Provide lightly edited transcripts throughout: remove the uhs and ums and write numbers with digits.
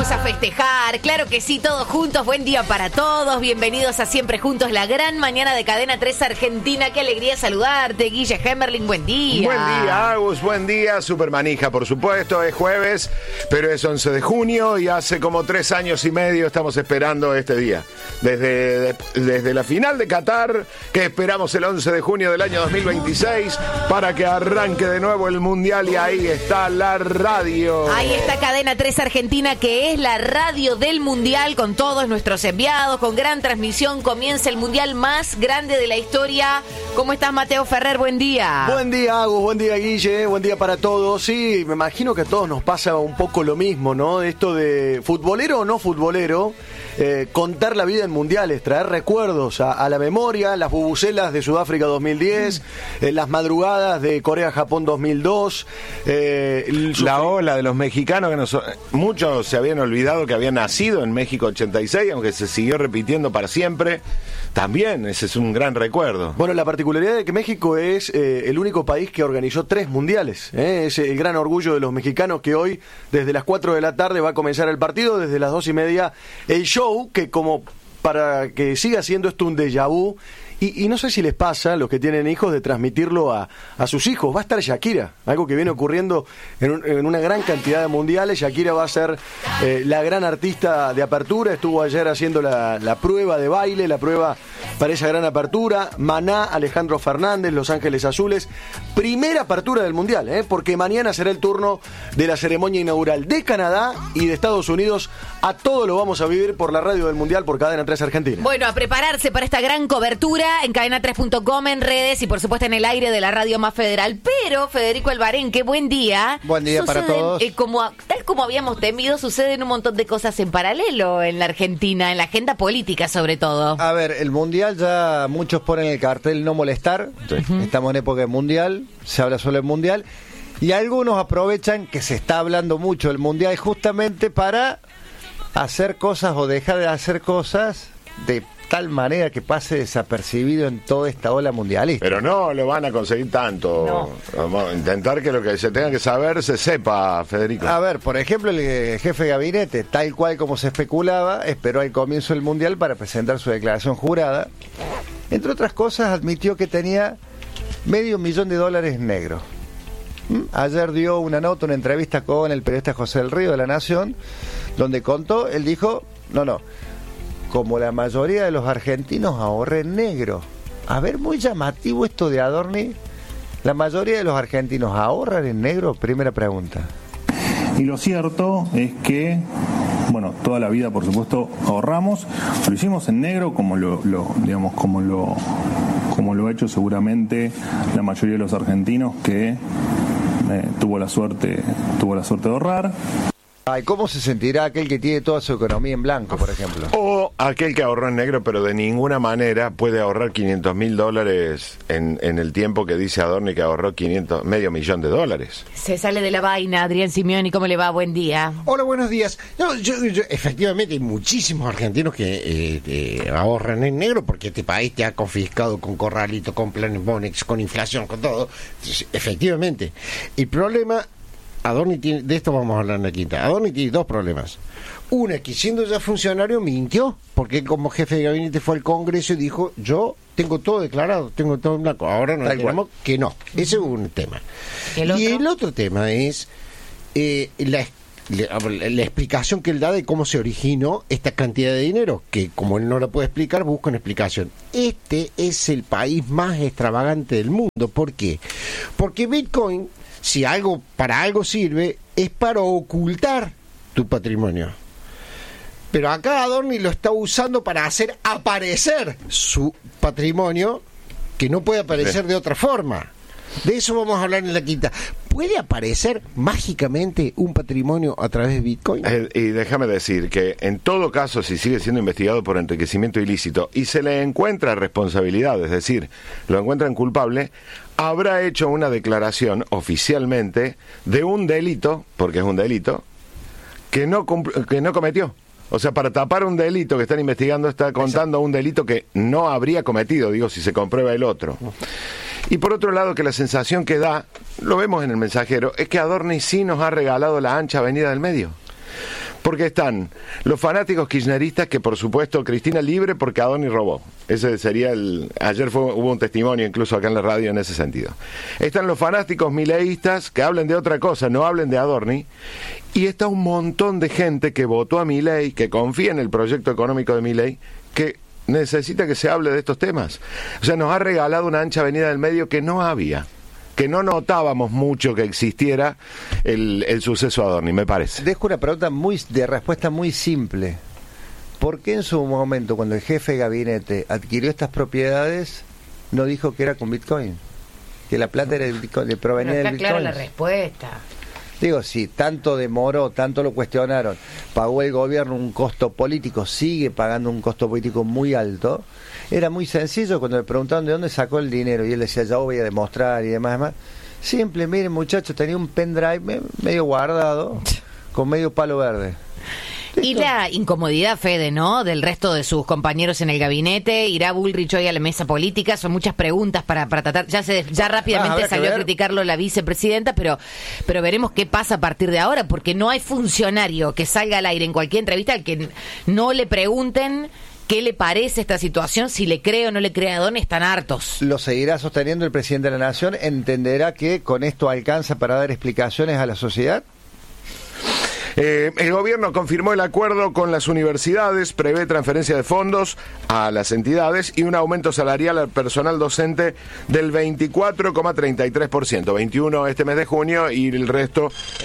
vamos a festejar, claro que sí, todos juntos, buen día para todos, bienvenidos a Siempre Juntos, la gran mañana de Cadena 3 Argentina, qué alegría saludarte, Guille Hemmerling, buen día. Buen día, Agus, buen día, Supermanija, por supuesto, es jueves, pero es 11 de junio y hace como 3 años y medio estamos esperando este día. Desde la final de Qatar, que esperamos el 11 de junio del año 2026, para que arranque de nuevo el Mundial, y ahí está la radio. Ahí está Cadena 3 Argentina, que es la radio del Mundial, con todos nuestros enviados, con gran transmisión. Comienza el Mundial más grande de la historia. ¿Cómo estás, Mateo Ferrer? Buen día. Buen día, Agus. Buen día, Guille. Buen día para todos. Sí, me imagino que a todos nos pasa un poco lo mismo, ¿no? Esto de futbolero o no futbolero, contar la vida en mundiales, traer recuerdos a la memoria, las bubucelas de Sudáfrica 2010, las madrugadas de Corea-Japón 2002, la ola de los mexicanos, muchos se habían olvidado que habían nacido en México 86, aunque se siguió repitiendo para siempre. También ese es un gran recuerdo. Bueno, la particularidad de que México es el único país que organizó 3 mundiales. Es el gran orgullo de los mexicanos, que hoy desde las 4 de la tarde va a comenzar el partido, desde las 2:30 el show, que como para que siga siendo esto un déjà vu. Y no sé si les pasa a los que tienen hijos de transmitirlo a sus hijos. Va a estar Shakira, algo que viene ocurriendo en una gran cantidad de mundiales. Shakira va a ser la gran artista de apertura. Estuvo ayer haciendo la prueba de baile, la prueba para esa gran apertura. Maná, Alejandro Fernández, Los Ángeles Azules. Primera apertura del mundial, porque mañana será el turno de la ceremonia inaugural de Canadá y de Estados Unidos. A todo lo vamos a vivir por la radio del mundial, por Cadena 3 Argentina. Bueno, a prepararse para esta gran cobertura en cadena3.com, en redes y por supuesto en el aire de la radio más federal. Pero Federico Albarén, qué buen día. Buen día para todos. Tal como habíamos temido, suceden un montón de cosas en paralelo en la Argentina, en la agenda política sobre todo. A ver, el mundial, ya muchos ponen el cartel no molestar. Estamos en época de mundial, se habla solo del mundial, y algunos aprovechan que se está hablando mucho del mundial justamente para hacer cosas o dejar de hacer cosas de tal manera que pase desapercibido en toda esta ola mundialista. Pero no lo van a conseguir tanto. No. Vamos a intentar que lo que se tenga que saber se sepa, Federico. A ver, por ejemplo, el jefe de gabinete, tal cual como se especulaba, esperó al comienzo del mundial para presentar su declaración jurada. Entre otras cosas, admitió que tenía $500,000 en negro. Ayer dio una nota, una entrevista con el periodista José del Río de La Nación, donde contó, él dijo, no, como la mayoría de los argentinos ahorré en negro. A ver, muy llamativo esto de Adorni. ¿La mayoría de los argentinos ahorran en negro? Primera pregunta. Y lo cierto es que, bueno, toda la vida, por supuesto, ahorramos. Lo hicimos en negro, como lo ha hecho seguramente la mayoría de los argentinos que tuvo la suerte de ahorrar. Ay, ¿cómo se sentirá aquel que tiene toda su economía en blanco, por ejemplo? O aquel que ahorró en negro, pero de ninguna manera puede ahorrar $500,000 en el tiempo que dice Adorni que ahorró $500,000. Se sale de la vaina, Adrián Simeoni, ¿cómo le va? Buen día. Hola, buenos días. No, yo efectivamente hay muchísimos argentinos que ahorran en negro porque este país te ha confiscado con corralito, con planes Bonex, con inflación, con todo. Entonces, efectivamente. El problema, Adorni tiene, de esto vamos a hablar en la quinta. Adorni tiene 2 problemas. Una, que siendo ya funcionario mintió, porque él como jefe de gabinete fue al Congreso y dijo, yo tengo todo declarado, tengo todo en blanco. Ahora nos enteramos que no. Ese es un tema. Y el otro tema es la explicación que él da de cómo se originó esta cantidad de dinero, que como él no la puede explicar, busca una explicación. Este es el país más extravagante del mundo. ¿Por qué? Porque Bitcoin, si para algo sirve, es para ocultar tu patrimonio. Pero acá Adorni lo está usando para hacer aparecer su patrimonio, que no puede aparecer de otra forma. De eso vamos a hablar en la quinta. ¿Puede aparecer mágicamente un patrimonio a través de Bitcoin? Y déjame decir que en todo caso, si sigue siendo investigado por enriquecimiento ilícito y se le encuentra responsabilidad, es decir, lo encuentran culpable, habrá hecho una declaración oficialmente de un delito, porque es un delito, que no cometió. O sea, para tapar un delito que están investigando, está contando un delito que no habría cometido, digo, si se comprueba el otro. Y por otro lado, que la sensación que da, lo vemos en El Mensajero, es que Adorni sí nos ha regalado la ancha avenida del medio. Porque están los fanáticos kirchneristas, que por supuesto Cristina libre porque Adorni robó. Ese sería ayer hubo un testimonio incluso acá en la radio en ese sentido. Están los fanáticos mileístas que hablen de otra cosa, no hablen de Adorni. Y está un montón de gente que votó a Milei, que confía en el proyecto económico de Milei, que necesita que se hable de estos temas. O sea, nos ha regalado una ancha avenida del medio que no había, que no notábamos mucho que existiera el suceso Adorni, me parece. Dejo una pregunta de respuesta muy simple. ¿Por qué en su momento, cuando el jefe de gabinete adquirió estas propiedades, no dijo que era con Bitcoin? Que la plata era de Bitcoin, de provenía del Bitcoin. Está clara la respuesta. Digo, si tanto demoró, tanto lo cuestionaron, pagó el gobierno un costo político, sigue pagando un costo político muy alto, era muy sencillo cuando le preguntaron de dónde sacó el dinero y él decía, ya voy a demostrar y demás. Simple, miren muchachos, tenía un pendrive medio guardado con medio palo verde. Y la incomodidad, Fede, ¿no?, del resto de sus compañeros en el gabinete. ¿Irá Bullrich hoy a la mesa política? Son muchas preguntas para tratar. Ya rápidamente salió a criticarlo la vicepresidenta, pero veremos qué pasa a partir de ahora, porque no hay funcionario que salga al aire en cualquier entrevista al que no le pregunten qué le parece esta situación, si le cree o no le cree a Adorni. Están hartos. Lo seguirá sosteniendo el presidente de la Nación. ¿Entenderá que con esto alcanza para dar explicaciones a la sociedad? El gobierno confirmó el acuerdo con las universidades, prevé transferencia de fondos a las entidades y un aumento salarial al personal docente del 24,33%, 21% este mes de junio y el resto...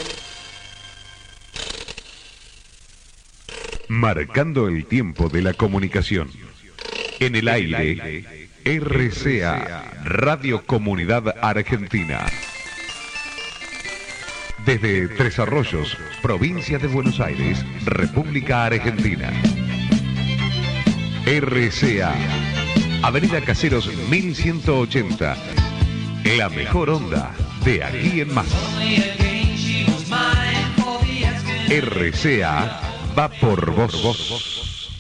Marcando el tiempo de la comunicación. En el aire, RCA, Radio Comunidad Argentina. Desde Tres Arroyos, provincia de Buenos Aires, República Argentina. RCA, Avenida Caseros 1180. La mejor onda de aquí en más. RCA va por vos.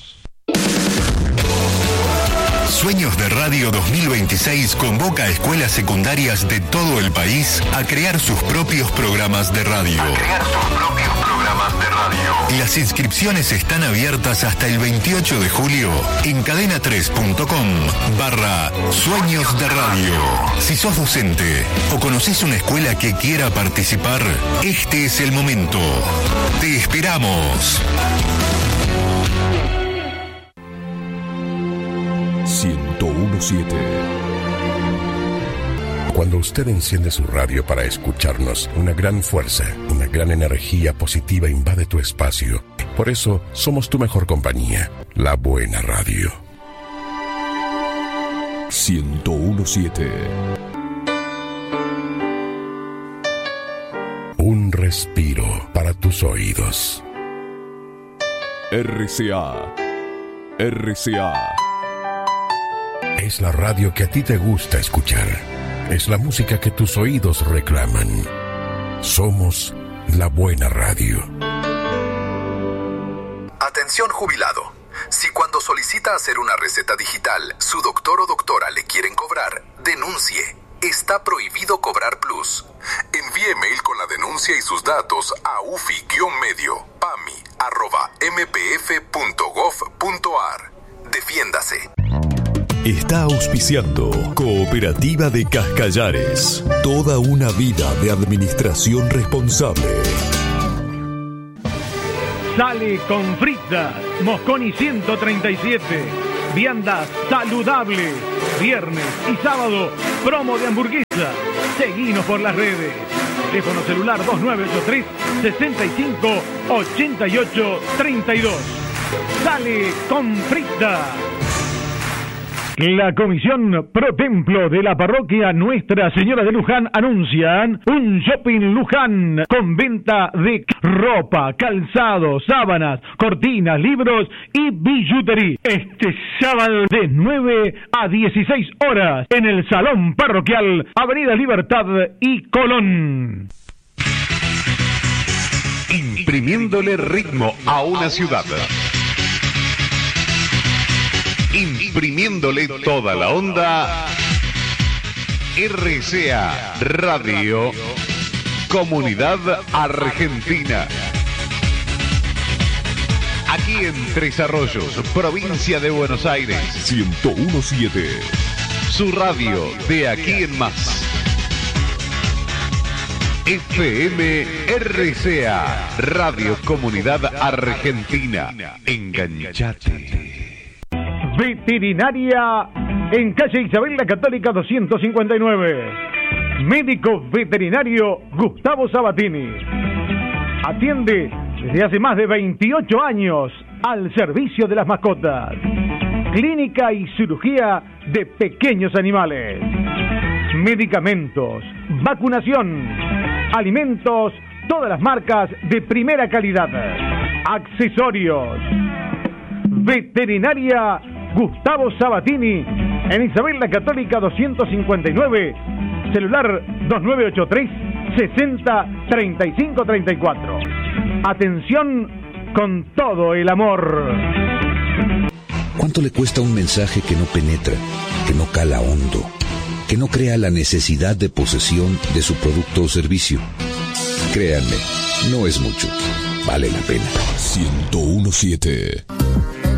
Sueños de Radio 2026 convoca a escuelas secundarias de todo el país a crear sus propios programas de radio. Las inscripciones están abiertas hasta el 28 de julio en cadena3.com/Sueños de Radio. Si sos docente o conocés una escuela que quiera participar, este es el momento. Te esperamos. 101.7. Cuando usted enciende su radio para escucharnos, una gran fuerza, una gran energía positiva invade tu espacio. Por eso, somos tu mejor compañía, la buena radio. 101.7. Un respiro para tus oídos. RCA. Es la radio que a ti te gusta escuchar. Es la música que tus oídos reclaman. Somos la buena radio. Atención jubilado. Si cuando solicita hacer una receta digital, su doctor o doctora le quieren cobrar, denuncie. Está prohibido cobrar plus. Envíe mail con la denuncia y sus datos a ufi-medio@mpf.gov.ar. Defiéndase. Está auspiciando Cooperativa de Cascallares. Toda una vida de administración responsable. Sale con fritas, Mosconi 137. Viandas saludables. Viernes y sábado, promo de hamburguesa. Seguinos por las redes. Teléfono celular 2983 65 88 32. Sale con fritas. La Comisión Pro Templo de la Parroquia Nuestra Señora de Luján anuncian un shopping Luján con venta de ropa, calzado, sábanas, cortinas, libros y billutería. Este sábado de 9 a 16 horas en el Salón Parroquial, Avenida Libertad y Colón. Imprimiéndole ritmo a una ciudad. Imprimiéndole toda la onda. RCA Radio Comunidad Argentina. aquí en Tres Arroyos, provincia de Buenos Aires. 101.7. Su radio de aquí en más. FM RCA, Radio Comunidad Argentina. Enganchate. Veterinaria en calle Isabel la Católica 259. Médico veterinario Gustavo Sabatini. Atiende desde hace más de 28 años al servicio de las mascotas. Clínica y cirugía de pequeños animales. Medicamentos, vacunación, alimentos, todas las marcas de primera calidad. Accesorios. Veterinaria Gustavo Sabatini en Isabel la Católica 259. Celular 2983 60 35 34. Atención con todo el amor. ¿Cuánto le cuesta un mensaje que no penetra, que no cala hondo, que no crea la necesidad de posesión de su producto o servicio? Créanme, no es mucho. Vale la pena. 101.7.